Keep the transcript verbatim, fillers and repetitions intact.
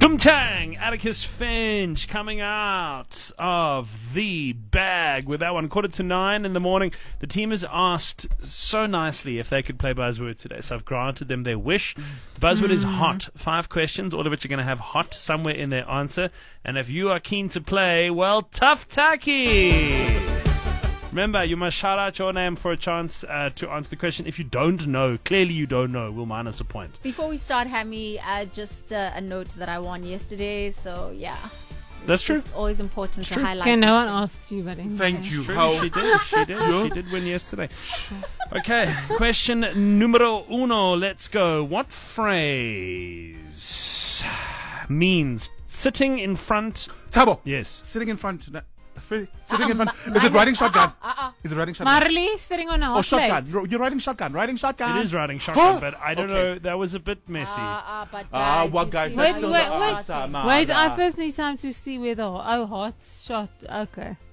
Pumtang, Atticus Finch coming out of the bag with that one. Quarter to nine in the morning. The team has asked so nicely if they could play buzzword today, so I've granted them their wish. The buzzword mm. is hot. Five questions, all of which are going to have hot somewhere in their answer. And if you are keen to play, well, tough tacky. Remember, you must shout out your name for a chance uh, to answer the question. If you don't know, clearly you don't know, we'll minus a point. Before we start, Hammy, uh, just uh, a note that I won yesterday, so yeah. That's true. It's always important it's to true. highlight. Okay, no one asked you, buddy. Thank okay. you. How? She did. She did. She did win yesterday. Okay, question numero uno. Let's go. What phrase means sitting in front? Tabo. Yes. Sitting in front. Sitting Uh-uh, in front. ma- Is it riding shotgun? Uh-uh, uh-uh. Is it riding shotgun? Marley sitting on a Or hot shotgun. plate. Ro- You're riding shotgun. Riding shotgun. It is riding shotgun, Huh? but I don't Okay. know. That was a bit messy. Uh, uh, but Ah, guys, what you guys? see That's Wait, still wait, the wait. answer, man. Wait, I Ah. first need time to see where the oh hot shot. Okay.